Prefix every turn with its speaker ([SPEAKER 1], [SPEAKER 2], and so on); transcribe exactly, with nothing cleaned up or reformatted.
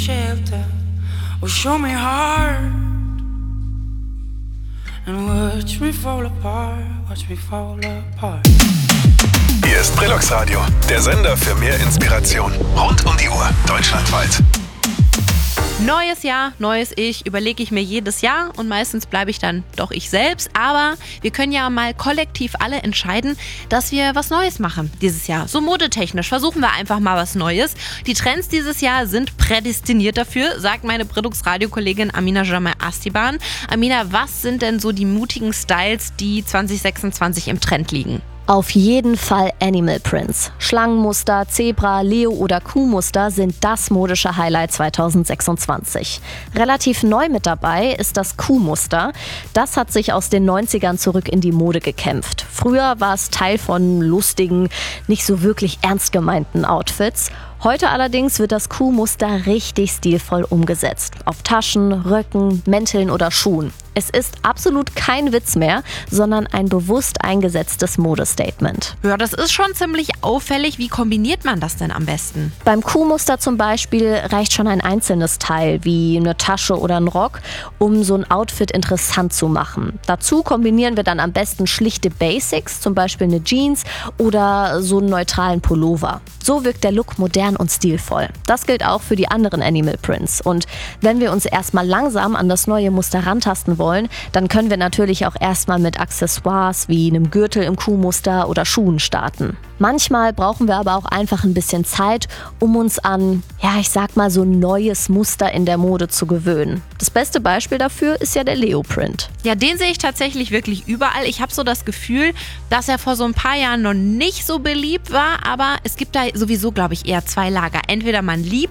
[SPEAKER 1] shelter or show me heart and watch me fall apart, watch me fall apart.
[SPEAKER 2] Hier ist Brillux Radio, der Sender für mehr Inspiration. Rund um die Uhr, deutschlandweit.
[SPEAKER 3] Neues Jahr, neues Ich, überlege ich mir jedes Jahr und meistens bleibe ich dann doch ich selbst. Aber wir können ja mal kollektiv alle entscheiden, dass wir was Neues machen dieses Jahr. So modetechnisch versuchen wir einfach mal was Neues. Die Trends dieses Jahr sind prädestiniert dafür, sagt meine Brillux-Radio-Kollegin Amina Jamal Astiban. Amina, was sind denn so die mutigen Styles, die zwanzig sechsundzwanzig im Trend liegen?
[SPEAKER 4] Auf jeden Fall Animal Prints. Schlangenmuster, Zebra, Leo- oder Kuhmuster sind das modische Highlight zwanzig sechsundzwanzig. Relativ neu mit dabei ist das Kuhmuster. Das hat sich aus den neunzigern zurück in die Mode gekämpft. Früher war es Teil von lustigen, nicht so wirklich ernst gemeinten Outfits. Heute allerdings wird das Kuhmuster richtig stilvoll umgesetzt. Auf Taschen, Röcken, Mänteln oder Schuhen. Es ist absolut kein Witz mehr, sondern ein bewusst eingesetztes Modestatement.
[SPEAKER 3] Ja, das ist schon ziemlich auffällig. Wie kombiniert man das denn am besten?
[SPEAKER 4] Beim Kuhmuster zum Beispiel reicht schon ein einzelnes Teil, wie eine Tasche oder ein Rock, um so ein Outfit interessant zu machen. Dazu kombinieren wir dann am besten schlichte Basics, zum Beispiel eine Jeans oder so einen neutralen Pullover. So wirkt der Look modern und stilvoll. Das gilt auch für die anderen Animal Prints. Und wenn wir uns erstmal langsam an das neue Muster rantasten wollen, dann können wir natürlich auch erstmal mit Accessoires wie einem Gürtel im Kuhmuster oder Schuhen starten. Manchmal brauchen wir aber auch einfach ein bisschen Zeit, um uns an, ja, ich sag mal, so ein neues Muster in der Mode zu gewöhnen. Das beste Beispiel dafür ist ja der Leo-Print.
[SPEAKER 3] Ja, den sehe ich tatsächlich wirklich überall. Ich habe so das Gefühl, dass er vor so ein paar Jahren noch nicht so beliebt war, aber es gibt da sowieso, glaube ich, eher zwei Lager. Entweder man liebt